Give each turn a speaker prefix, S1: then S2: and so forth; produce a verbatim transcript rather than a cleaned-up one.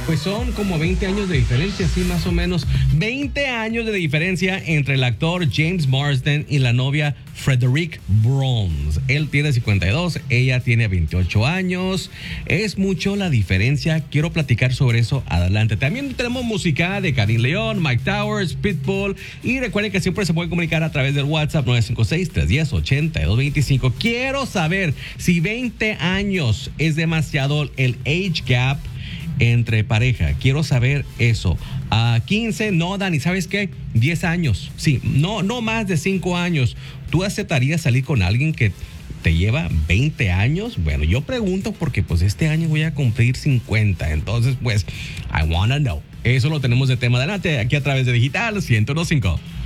S1: Pues son como veinte años de diferencia, sí, más o menos. veinte años de diferencia entre el actor James Marsden y la novia Frederick Bronze. Él tiene cincuenta y dos, ella tiene veintiocho años. Es mucho la diferencia. Quiero platicar sobre eso adelante. También tenemos música de Karim León, Mike Towers, Pitbull. Y recuerden que siempre se puede comunicar a través del WhatsApp nueve cinco seis, tres uno cero, ocho dos dos cinco. Quiero saber si veinte años es demasiado el age gap entre pareja. Quiero saber eso. A quince, no, Dani, ¿sabes qué? diez años. Sí, no, no más de cinco años. ¿Tú aceptarías salir con alguien que te lleva veinte años? Bueno, yo pregunto porque pues este año voy a cumplir cincuenta. Entonces, pues, I wanna know. Eso lo tenemos de tema adelante aquí a través de Digital ciento uno punto cinco.